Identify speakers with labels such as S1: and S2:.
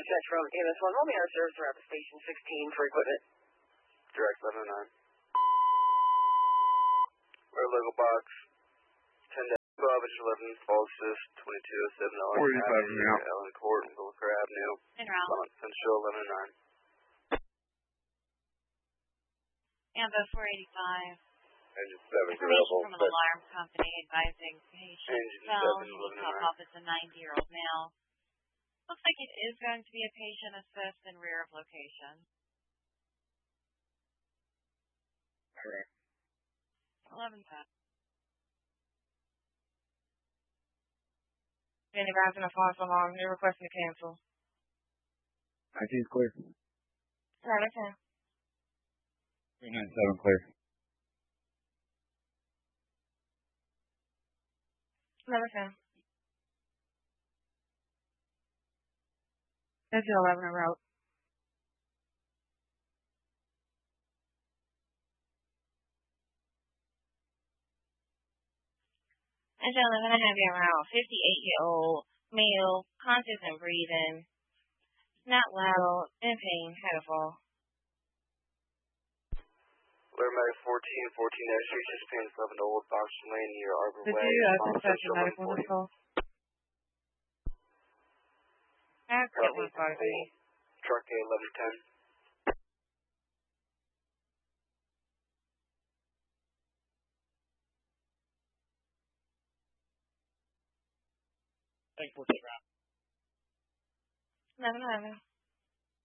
S1: dispatch from EMS 1 Romeo serves throughout the station 16 for equipment.
S2: Direct 709. Red logo box. 10-12 inch 11 false assist 2207 Avenue, Allen Court, Wilker Avenue.
S3: En route.
S2: Central 1109.
S3: Ambo 485.
S2: Engine 7
S3: Information from an alarm company advising patient cell top off as a 90-year-old male. Looks like it is going to be a patient assist in rear of location.
S2: Correct.
S3: 11-10.
S4: Any guys in a false alarm, they're requesting to cancel.
S5: I see it's clear.
S4: 11-10.
S5: 397 clear.
S4: 11-10. That's 11 en route. That's 11 and a half en route. 58-year-old male, conscious and breathing, not loud, in pain, had a fall.
S2: Alert medic 14 chest pain 11 Old Box Lane near Arbor Way.
S4: Did you dispatch a medical on this call? That's what was part of it.
S2: Truck A 1110.
S5: Thank you for taking
S4: 11-11.